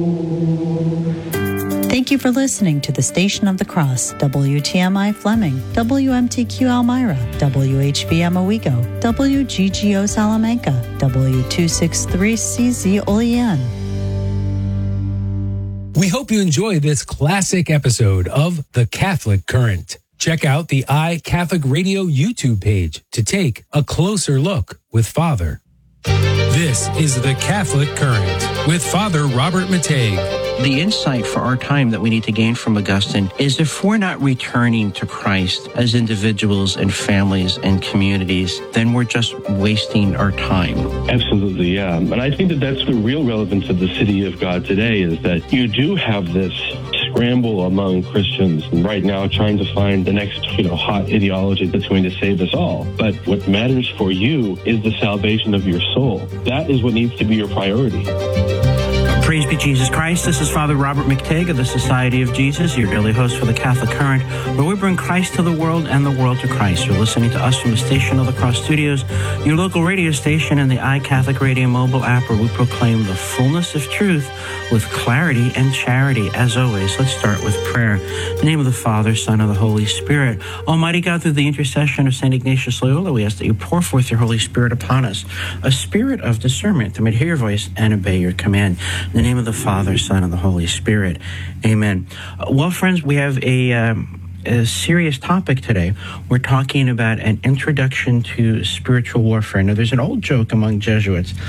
Thank you for listening to the Station of the Cross, WTMI Fleming, WMTQ Elmira, WHVM Owego, WGGO Salamanca, W263CZ Olean. We hope you enjoy this classic episode of The Catholic Current. Check out the iCatholic Radio YouTube page to take a closer look with Father. This is The Catholic Current with Father Robert Matei. The insight for our time that we need to gain from Augustine is if we're not returning to Christ as individuals and families and communities, then we're just wasting our time. Absolutely, yeah. And I think that that's the real relevance of the City of God today, is that you do have this scramble among Christians right now trying to find the next, hot ideology that's going to save us all. But what matters for you is the salvation of your soul. That is what needs to be your priority. Praise be Jesus Christ. This is Father Robert McTague of the Society of Jesus, your daily host for the Catholic Current, where we bring Christ to the world and the world to Christ. You're listening to us from the Station of the Cross Studios, your local radio station, and the iCatholic Radio mobile app, where we proclaim the fullness of truth with clarity and charity. As always, let's start with prayer. In the name of the Father, Son, and the Holy Spirit. Almighty God, through the intercession of St. Ignatius Loyola, we ask that you pour forth your Holy Spirit upon us, a spirit of discernment that may hear your voice and obey your command. In the name of the Father, Son, and the Holy Spirit. Amen. Well, friends, we have a serious topic today. We're talking about an introduction to spiritual warfare. Now, there's an old joke among Jesuits